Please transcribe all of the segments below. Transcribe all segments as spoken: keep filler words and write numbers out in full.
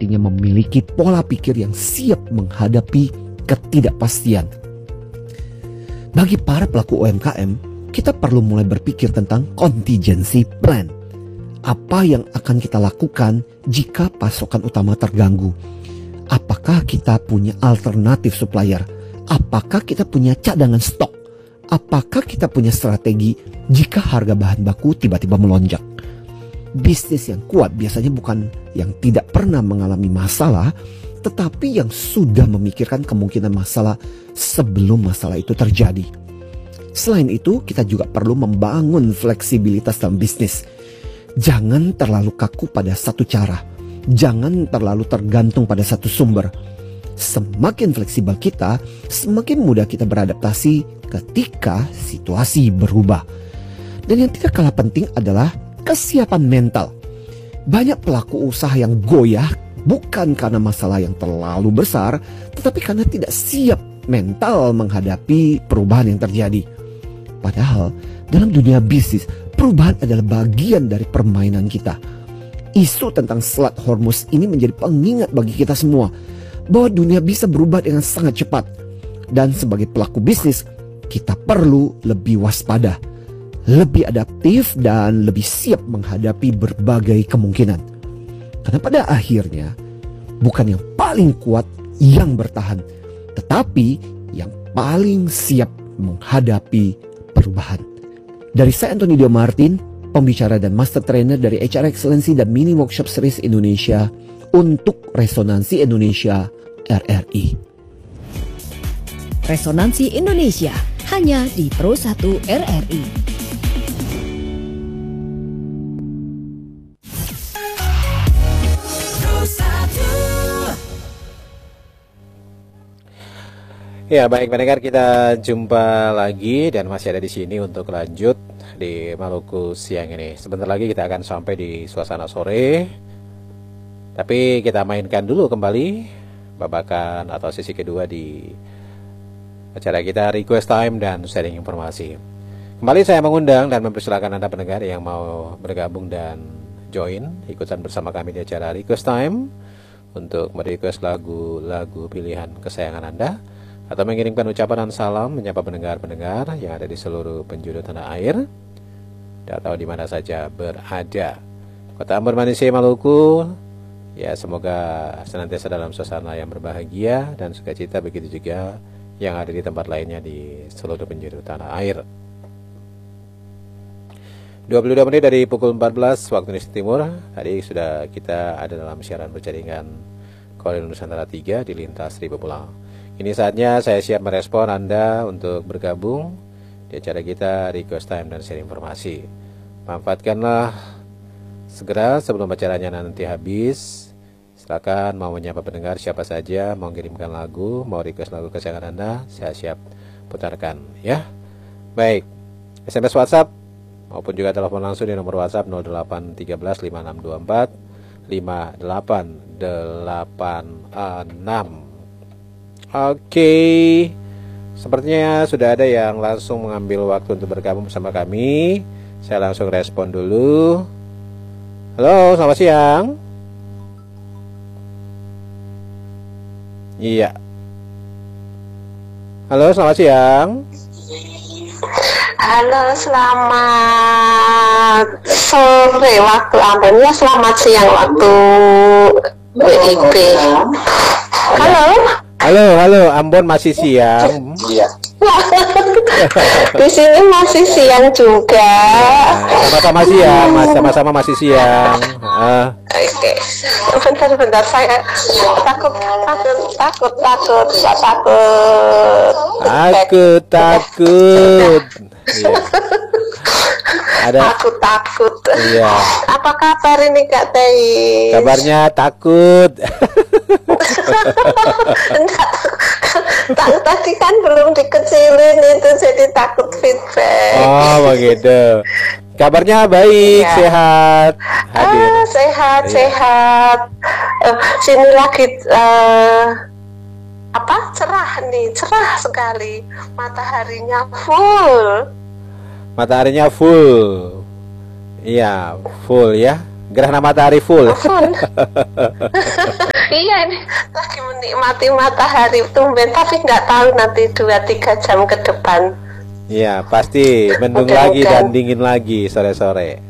pentingnya memiliki pola pikir yang siap menghadapi ketidakpastian. Bagi para pelaku U M K M, kita perlu mulai berpikir tentang contingency plan. Apa yang akan kita lakukan jika pasokan utama terganggu? Apakah kita punya alternatif supplier? Apakah kita punya cadangan stok? Apakah kita punya strategi jika harga bahan baku tiba-tiba melonjak? Bisnis yang kuat biasanya bukan yang tidak pernah mengalami masalah, tetapi yang sudah memikirkan kemungkinan masalah sebelum masalah itu terjadi. Selain itu, kita juga perlu membangun fleksibilitas dalam bisnis. Jangan terlalu kaku pada satu cara. Jangan terlalu tergantung pada satu sumber. Semakin fleksibel kita, semakin mudah kita beradaptasi ketika situasi berubah. Dan yang tidak kalah penting adalah kesiapan mental. Banyak pelaku usaah yang goyah bukan karena masalah yang terlalu besar, tetapi karena tidak siap mental menghadapi perubahan yang terjadi. Padahal dalam dunia bisnis, perubahan adalah bagian dari permainan kita. Isu tentang Selat Hormuz ini menjadi pengingat bagi kita semua bahwa dunia bisa berubah dengan sangat cepat. Dan sebagai pelaku bisnis, kita perlu lebih waspada, lebih adaptif, dan lebih siap menghadapi berbagai kemungkinan. Karena pada akhirnya bukan yang paling kuat yang bertahan, tetapi yang paling siap menghadapi perubahan. Dari saya Anthony Dio Martin, pembicara dan master trainer dari H R Excellency dan Mini Workshop Series Indonesia untuk Resonansi Indonesia R R I. Resonansi Indonesia hanya di Pro satu R R I. Ya, baik pendengar, kita jumpa lagi dan masih ada di sini untuk lanjut di Maluku siang ini. Sebentar lagi kita akan sampai di suasana sore. Tapi kita mainkan dulu kembali babakan atau sesi kedua di acara kita, Request Time dan Sharing Informasi. Kembali saya mengundang dan mempersilahkan Anda pendengar yang mau bergabung dan join ikutan bersama kami di acara Request Time untuk merequest lagu-lagu pilihan kesayangan Anda, atau mengirimkan ucapan dan salam menyapa pendengar-pendengar yang ada di seluruh penjuru tanah air, tidak tahu di mana saja berada. Kota Ambon Manisé Maluku, ya semoga senantiasa dalam suasana yang berbahagia dan sukacita, begitu juga yang ada di tempat lainnya di seluruh penjuru tanah air. dua puluh dua menit dari pukul empat belas waktu Indonesia Timur. Tadi sudah kita ada dalam siaran berjaringan Korea Nusantara tiga di lintas Seribu Pulau. Ini saatnya saya siap merespon Anda untuk bergabung di acara kita Request Time dan Sharing Informasi. Manfaatkanlah segera sebelum acaranya nanti habis. Silakan mau menyapa pendengar siapa saja, mau kirimkan lagu, mau request lagu kesayangan Anda, saya siap putarkan ya. Baik, S M S WhatsApp maupun juga telepon langsung di nomor WhatsApp nol delapan satu tiga lima enam dua empat lima delapan delapan enam. Oke, sepertinya sudah ada yang langsung mengambil waktu untuk bergabung bersama kami. Saya langsung respon dulu. Halo, selamat siang. Iya. Halo, selamat siang. Halo, selamat sore waktu Ambonnya, selamat siang waktu W I B. Halo. Halo, halo, Ambon masih siang. Iya. Di sini masih siang juga. Sama-sama siang, mas, sama-sama masih siang. Uh. Oke, bentar-bentar saya takut, takut, takut, takut, nggak takut. Takut, takut. Iya. Ada. Aku takut. Iya. Apa kabar ini Kak Tei? Kabarnya takut. Enggak. Tadi kan belum dikecilin itu, jadi takut feedback. Oh begitu. Kabarnya baik, ya. Sehat. Hadir. Ah, sehat, iya. Sehat. Uh, sini lagi uh, apa? Cerah nih, cerah sekali. Mataharinya full. Mataharinya full. Iya, full ya. Gerhana matahari full. Full. Iya, ini lagi menikmati matahari tumben, tapi nggak tahu nanti dua tiga jam ke depan. Iya, pasti mendung Mudah-mudahan. lagi dan dingin lagi sore-sore.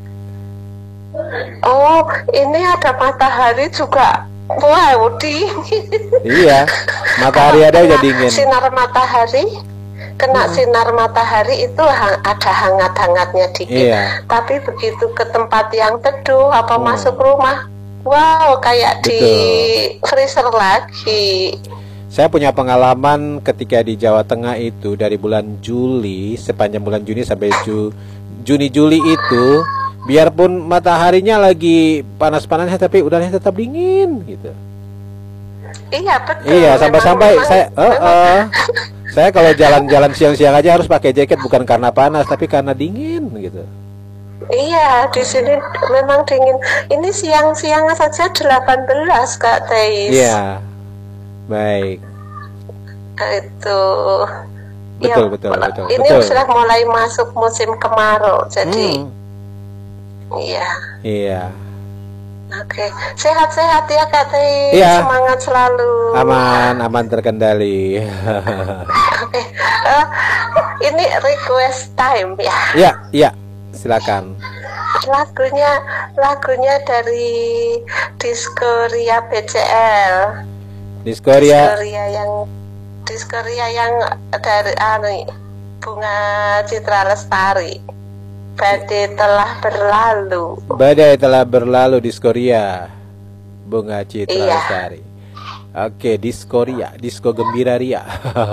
Oh, ini ada matahari juga. Wow, dingin. Iya, matahari ada udah dingin. Sinar matahari, kena hmm. sinar matahari itu hang, ada hangat-hangatnya dikit. Iya. Tapi begitu ke tempat yang teduh, apa Hmm. masuk rumah, wow, kayak Betul. di freezer lagi. Saya punya pengalaman ketika di Jawa Tengah itu dari bulan Juli, sepanjang bulan Juni sampai Ju, Juni Juli itu, biarpun mataharinya lagi panas-panasnya tapi udaranya tetap dingin gitu. Iya betul. Iya, sampai-sampai memang- saya uh, memang- uh, saya kalau jalan-jalan siang-siang aja harus pakai jaket, bukan karena panas tapi karena dingin gitu. Iya, di sini memang dingin. Ini siang-siang saja delapan belas Kak Teis. Iya. Baik. Itu. Betul, Ya, betul, betul, Ini betul. sudah mulai masuk musim kemarau, jadi Hmm, iya. iya. Oke, sehat-sehat ya Kak Teis. Iya. Semangat selalu. Aman, aman terkendali. Oke, eh, ini request time ya. Iya, iya. Silakan. Lagunya, lagunya dari Diskoria B C L. Diskoria. Diskoria yang Diskoria yang dari anu Bunga Citra Lestari. Badai telah berlalu. Badai telah berlalu Diskoria. Bunga Citra Iya. Lestari. Oke, Diskoria, Disko Gembira Ria.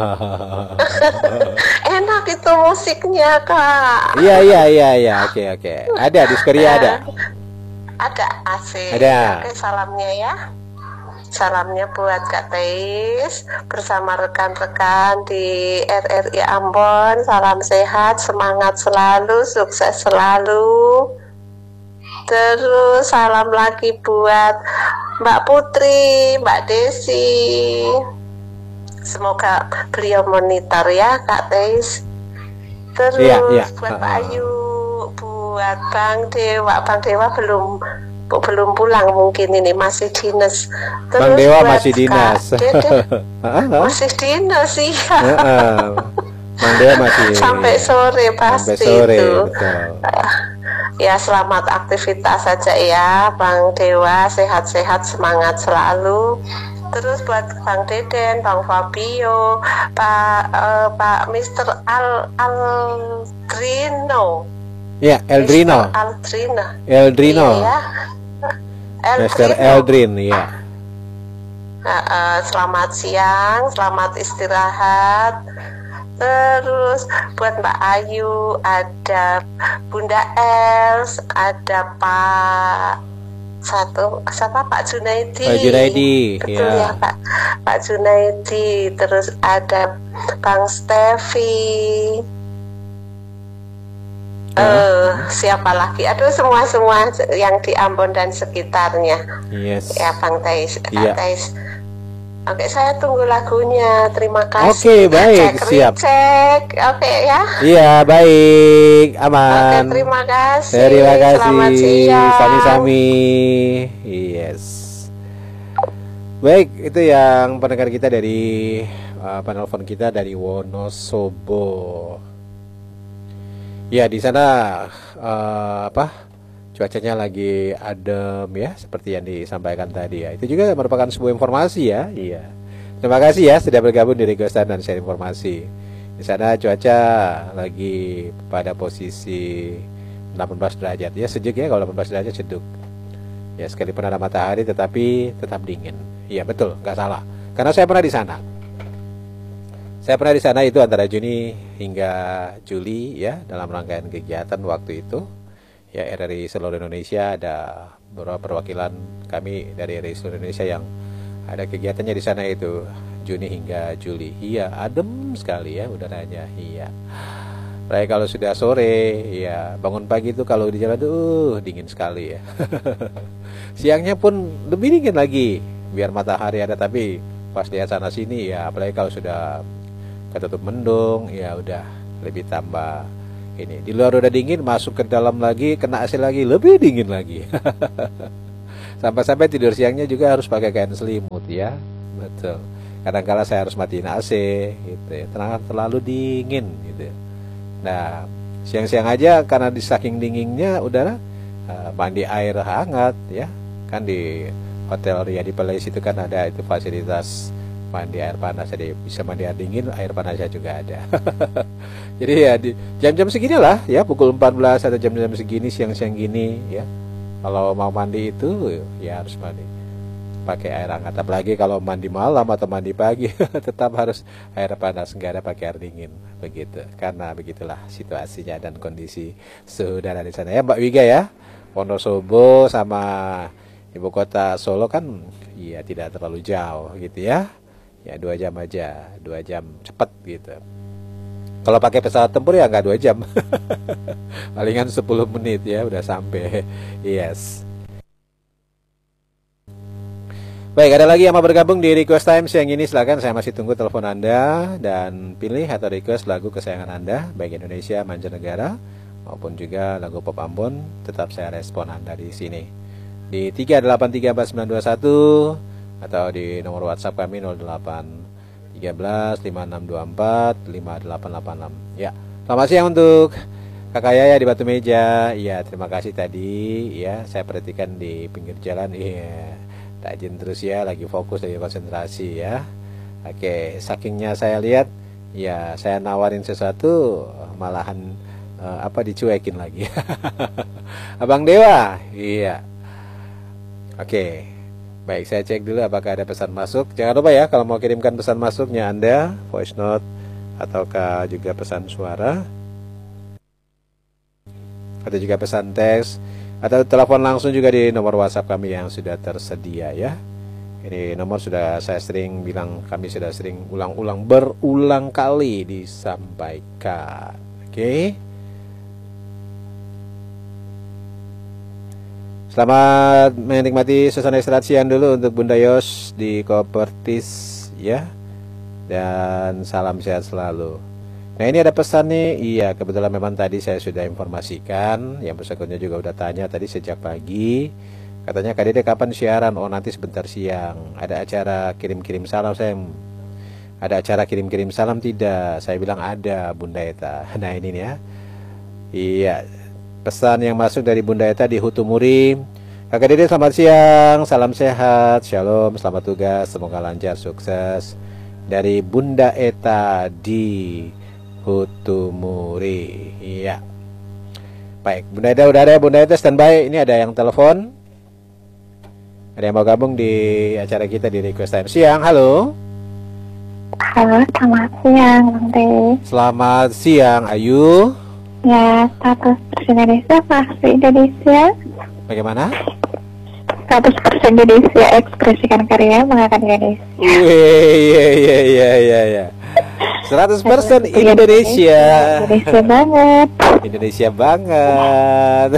Enak itu musiknya Kak. Iya, iya, iya, iya. Oke, oke. Ada Diskoria ada. Ada asik. Ada. Oke, salamnya ya. Salamnya buat Kak Teis bersama rekan-rekan di R R I Ambon. Salam sehat, semangat selalu, sukses selalu. Terus salam lagi buat Mbak Putri, Mbak Desi. Semoga beliau monitor ya Kak Teis. Terus Iya, iya. buat Pak Uh-uh. Ayu, buat Bang Dewa. Bang Dewa belum belum pulang mungkin ini masih dinas. Bang Dewa buat masih Kak dinas. Dede, Heeh, heeh. masih dinas sih. Heeh. Bang Dewa masih Sampai sore pasti sampai sore, itu. betul. Ya selamat aktivitas saja ya Bang Dewa, sehat-sehat, semangat selalu. Terus buat Bang Deden, Bang Fabio, Pak eh, Pak Mister Al Aldrino. Ya, Eldrino. Mister Aldrino. Eldrino. Iya. Mister Eldrino. Eldrin, ya. Nah, eh, selamat siang, selamat istirahat. Terus buat Mbak Ayu, ada Bunda Els, ada Pak satu siapa Pak Junaidi. Pak Junaidi, Betul ya. ya Pak. Pak Junaidi. Terus ada Bang Stevi. Eh, siapa lagi? Aduh, semua-semua yang di Ambon dan sekitarnya. Yes. Ya, Bang Tais. Kak Iya. Tais. Oke, saya tunggu lagunya. Terima Oke, kasih. baik, Cek, siap. Cek. Oke ya. Iya, baik, Oke, aman. terima kasih. Terima kasih. Selamat siang. Sami-sami. Yes. Baik, itu yang pendengar kita dari uh, penelpon kita dari Wonosobo. Ya, di sana uh, apa? Cuacanya lagi adem ya, seperti yang disampaikan tadi ya. Itu juga merupakan sebuah informasi ya. Iya. Terima kasih ya sudah bergabung di Requestan dan share informasi. Di sana cuaca lagi pada posisi delapan belas derajat ya, sejuk ya, kalau delapan belas derajat sejuk. Ya, sekalipun ada matahari tetapi tetap dingin. Iya, betul, nggak salah. Karena saya pernah di sana. Saya pernah di sana itu antara Juni hingga Juli ya, dalam rangkaian kegiatan waktu itu. Ya, R R I seluruh Indonesia, ada beberapa perwakilan kami dari R R I seluruh Indonesia yang ada kegiatannya di sana itu Juni hingga Juli. Iya, adem sekali ya udaranya. Iya. Baik, kalau sudah sore, ya bangun pagi itu kalau di jalan tuh dingin sekali ya. Siangnya pun lebih dingin lagi, biar matahari ada, tapi pas lihat sana sini ya, apalagi kalau sudah ketutup mendung, ya udah lebih tambah ini. Di luar udah dingin, masuk ke dalam lagi, kena A C lagi, lebih dingin lagi. Sampai-sampai tidur siangnya juga harus pakai kain selimut ya. Betul. Kadang-kala saya harus matiin A C gitu ya. Terlalu, terlalu dingin gitu. Nah, siang-siang aja karena di saking dinginnya udahlah uh, mandi air hangat ya. Kan di hotel ya di Palace itu kan ada itu fasilitas mandi air panas, jadi bisa mandi air dingin, air panasnya juga ada. Jadi ya di jam-jam segini lah ya, pukul empat belas atau jam-jam segini, siang-siang gini ya. Kalau mau mandi itu ya harus mandi pakai air hangat. Apalagi kalau mandi malam atau mandi pagi tetap harus air panas, nggak ada pakai air dingin begitu. Karena begitulah situasinya dan kondisi suhu udara di sana ya Mbak Wiga ya. Wonosobo sama ibu kota Solo kan ya tidak terlalu jauh gitu ya. Ya dua jam aja, dua jam cepet gitu. Kalau pakai pesawat tempur ya nggak dua jam, palingan sepuluh menit ya udah sampai. Yes. Baik, ada lagi yang mau bergabung di Request Time siang ini, silakan. Saya masih tunggu telepon Anda dan pilih atau request lagu kesayangan Anda, baik Indonesia mancanegara maupun juga lagu pop Ambon. Tetap saya respon Anda di sini di tiga delapan tiga empat sembilan dua satu atau di nomor WhatsApp kami nol delapan tiga belas lima enam dua empat lima delapan delapan enam. Ya, selamat siang untuk Kakak Yaya di Batu Meja. Iya, terima kasih tadi ya, saya perhatikan di pinggir jalan. Iya, tajin terus ya, lagi fokus, lagi konsentrasi ya. Oke, sakingnya saya lihat ya, saya nawarin sesuatu malahan uh, apa dicuekin lagi. Abang Dewa. Iya. Oke. Baik, saya cek dulu apakah ada pesan masuk. Jangan lupa ya, kalau mau kirimkan pesan masuknya Anda, voice note ataukah juga pesan suara atau juga pesan teks atau telepon langsung juga di nomor WhatsApp kami yang sudah tersedia ya. Ini nomor sudah saya sering bilang, kami sudah sering ulang-ulang berulang kali disampaikan. Oke. Selamat menikmati suasana istirahat siang dulu untuk Bunda Yos di Kopertis ya. Dan salam sehat selalu. Nah, ini ada pesan nih. Iya, kebetulan memang tadi saya sudah informasikan, yang bersangkutannya juga udah tanya tadi sejak pagi. Katanya Kak Dede kapan siaran? Oh, nanti sebentar siang. Ada acara kirim-kirim salam. Saya ada acara kirim-kirim salam tidak? Saya bilang ada, Bunda Eta. Nah, ini nih ya. Iya. Pesan yang masuk dari Bunda Eta di Hutumuri. Kakak Dede selamat siang, salam sehat, shalom, selamat tugas, semoga lancar, sukses. Dari Bunda Eta di Hutumuri. Iya. Baik, Bunda Eta udah ada, Bunda Eta standby. Ini ada yang telepon. Ada yang mau gabung di acara kita di Request Time siang. Halo. Halo, selamat siang, Bang De. Selamat siang, Ayu. Ya, status persen Indonesia pasti Indonesia. Bagaimana? seratus persen Indonesia, ekspresikan karya, mengangkat Indonesia. Wih, iya, iya, iya, iya, iya. seratus persen Indonesia. Indonesia banget. Indonesia banget.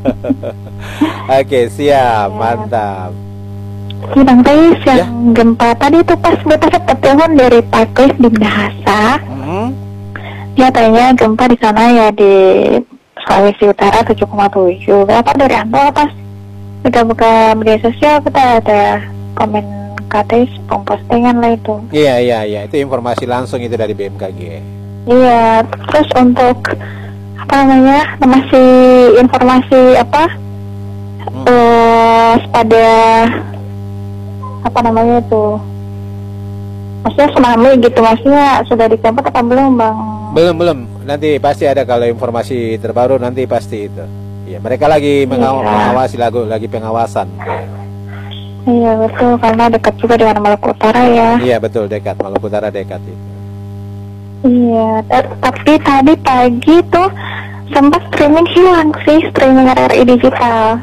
Oke, siap, mantap. Ini Bang Teis, yang Ya. gempa tadi itu pas beta dapat telepon dari Pak Teis di Minahasa. Hmm? Dia tanya gempa di sana ya di Sulawesi Utara tujuh koma tujuh. Berapa dari Anda pas buka-buka media sosial kita ada komen Kates postingan lah itu. Iya, iya, iya. Itu informasi langsung itu dari B M K G. Iya, terus untuk apa namanya, masih informasi apa Hmm. eh pada apa namanya itu, maksudnya tsunami gitu, maksudnya sudah dicampur apa belum Bang? Belum, belum. Nanti pasti ada kalau informasi terbaru nanti pasti itu. Iya, mereka lagi mengaw- Iya. mengawasi lagu, lagi pengawasan. Iya betul, karena dekat juga dengan Maluku Utara ya. Iya, betul, dekat Maluku Utara dekat itu. Iya, ta- tapi tadi pagi tuh sempat streaming hilang sih, streaming R R I digital.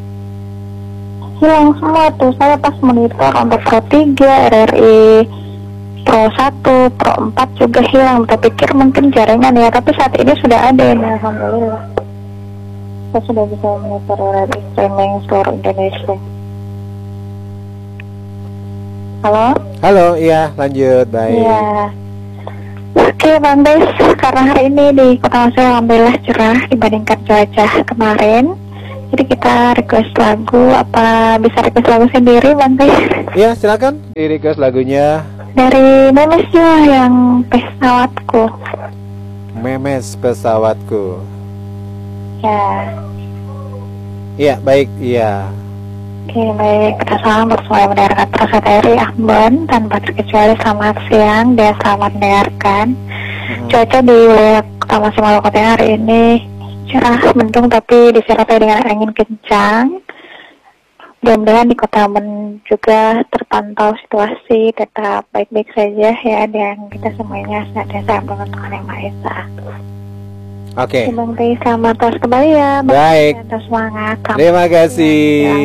Hilang semua tuh, saya pas monitor untuk Pro tiga, R R I Pro satu, Pro empat juga hilang. Saya pikir mungkin jaringan ya, tapi saat ini sudah ada ya, alhamdulillah. Saya sudah bisa monitor R R I streaming seluruh Indonesia. Halo? Halo, iya, lanjut, baik. Iya. Oke Bang Des, karena hari ini di kota saya alhamdulillah cerah dibandingkan cuaca kemarin. Jadi kita request lagu, apa bisa request lagu sendiri Bang Teh? Ya silakan di request lagunya. Dari Memes juga yang pesawatku. Memes pesawatku. Ya. Iya baik, iya. Oke baik, kita salam bersama mendengarkan terus R R I Ambon tanpa terkecuali selamat siang dan selamat mendengarkan. Hmm. Cuaca di wilayah Kota Masih Maluku hari ini cerah mendung tapi disertai dengan angin kencang. Mudah-mudahan di Kota Ambon juga terpantau situasi tetap baik-baik saja ya, dan kita semuanya senantiasa berdoa untuk Yang Maha Esa. Oke. Okay. Bang Teh, selamat terus kembali ya. Bang. Baik. Terus semangat. Terima kasih.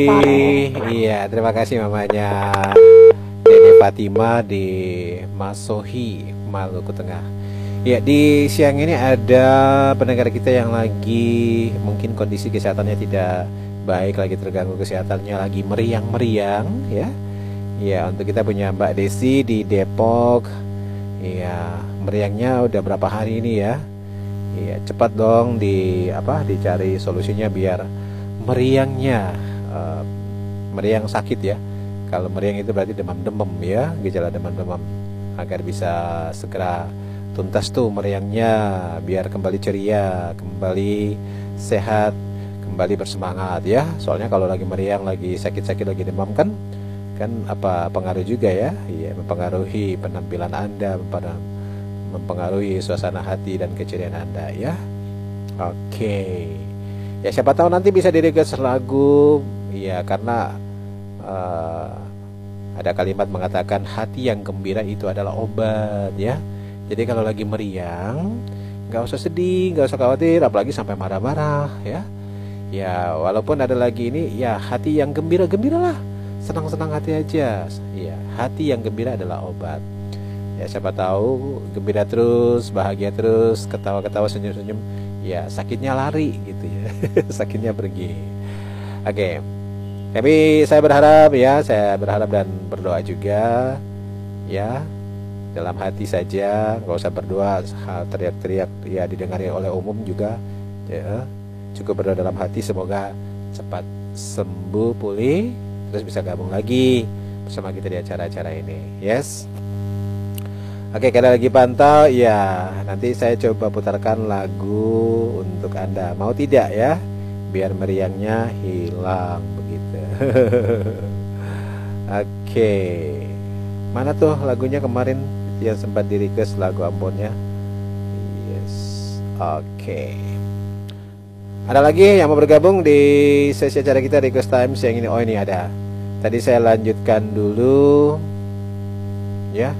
Iya, terima kasih mamanya Dede Fatima di Masohi, Maluku Tengah. Ya, di siang ini ada pendengar kita yang lagi mungkin kondisi kesehatannya tidak baik, lagi terganggu kesehatannya, lagi meriang-meriang ya. Ya, untuk kita punya Mbak Desi di Depok. Iya, meriangnya udah berapa hari ini ya? Iya, cepat dong di apa dicari solusinya biar meriangnya uh, meriang sakit ya. Kalau meriang itu berarti demam-demam ya, gejala demam-demam, agar bisa segera tuntas tuh meriangnya, biar kembali ceria, kembali sehat, kembali bersemangat ya. Soalnya kalau lagi meriang, lagi sakit-sakit, lagi demam kan kan apa pengaruh juga ya. Iya, mempengaruhi penampilan Anda, mempengaruhi suasana hati dan keceriaan Anda ya. Oke. Ya siapa tahu nanti bisa di-request lagu ya, karena uh, ada kalimat mengatakan hati yang gembira itu adalah obat ya. Jadi kalau lagi meriang, nggak usah sedih, nggak usah khawatir, apalagi sampai marah-marah ya. Ya walaupun ada lagi ini ya, hati yang gembira-gembiralah, senang-senang hati aja. Ya, hati yang gembira adalah obat. Ya siapa tahu gembira terus, bahagia terus, ketawa-ketawa, senyum-senyum, ya sakitnya lari gitu ya. Sakitnya pergi. Oke. Tapi saya berharap ya, saya berharap dan berdoa juga ya, dalam hati saja, nggak usah berdoa hal teriak-teriak ya, didengari oleh umum juga ya. Cukup berdoa dalam hati, semoga cepat sembuh, pulih, terus bisa gabung lagi bersama kita di acara-acara ini. Yes. Oke, kalian lagi pantau ya, nanti saya coba putarkan lagu untuk Anda, mau tidak ya, biar meriangnya hilang begitu. Oke, mana tuh lagunya kemarin yang sempat di request, lagu Ambonnya? Yes. Oke, ada lagi yang mau bergabung di sesi acara kita Request Time siang ini? Oh ini ada, tadi saya lanjutkan dulu ya.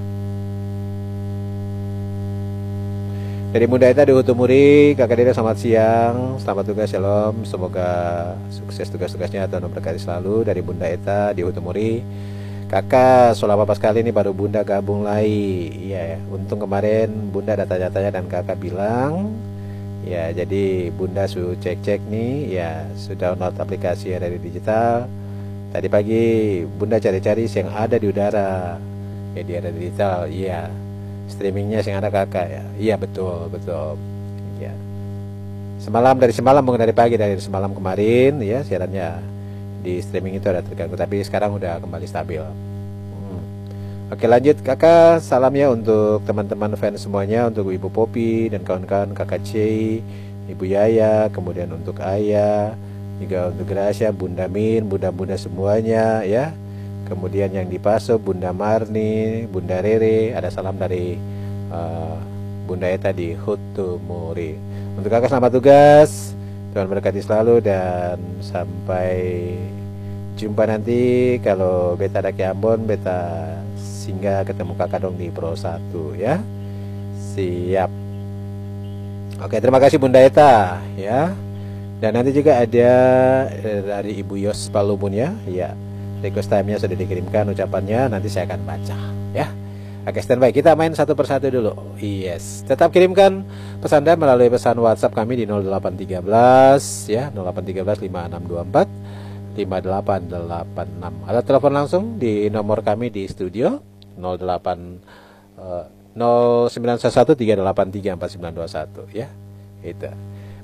Dari Bunda Eta di Hutumuri, Kakak Dede selamat siang, selamat tugas, shalom, semoga sukses tugas-tugasnya atau berkati selalu. Dari Bunda Eta di Hutumuri, Kakak selama pas kali ini baru Bunda gabung lagi. Iya ya, untung kemarin Bunda ada tanya-tanya dan Kakak bilang ya, jadi Bunda sudah cek-cek nih ya, sudah download aplikasi dari digital. Tadi pagi Bunda cari-cari yang ada di udara ya, di ada digital. Iya, streamingnya yang ada Kakak ya. Iya betul betul ya. Semalam, dari semalam mungkin dari pagi, dari semalam kemarin ya, siarannya di streaming itu ada terganggu, tapi sekarang udah kembali stabil. hmm. Oke lanjut Kakak, salam ya untuk teman-teman fans semuanya, untuk Ibu Popi dan kawan-kawan, Kakak C, Ibu Yaya, kemudian untuk Ayah, juga untuk Gracia, Bunda Min, Bunda-bunda semuanya ya. Kemudian yang di Paso, Bunda Marni, Bunda Rere, ada salam dari uh, Bunda Eta di Hutumuri. Untuk Kakak selamat tugas, Tuhan berkati selalu, dan sampai jumpa nanti kalau beta ada ke Ambon, beta singgah ketemu Kakak dong di Pro satu ya. Siap. Oke, terima kasih Bunda Eta ya. Dan nanti juga ada dari Ibu Yos Palumun ya. Ya. Request time-nya sudah dikirimkan, ucapannya nanti saya akan baca ya. Oke, standby, kita main satu persatu dulu. Yes, tetap kirimkan pesan Anda melalui pesan WhatsApp kami di nol delapan tiga belas ya, nol delapan tiga belas lima enam dua empat lima delapan delapan enam, atau telepon langsung di nomor kami di studio nol delapan nol sembilan satu tiga delapan tiga empat sembilan dua satu ya. Itu.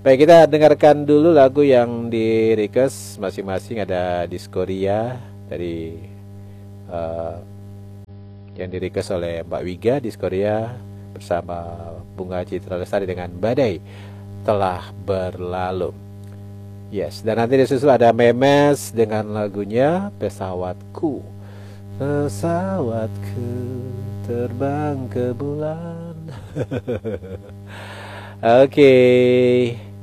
Baik, kita dengarkan dulu lagu yang di request masing-masing. Ada Diskoria dari uh, yang di request oleh Mbak Wiga, Diskoria bersama Bunga Citra Lestari dengan Badai Telah Berlalu. Yes, dan nanti disusul ada Memes dengan lagunya Pesawatku. Pesawatku terbang ke bulan. Oke. Okay.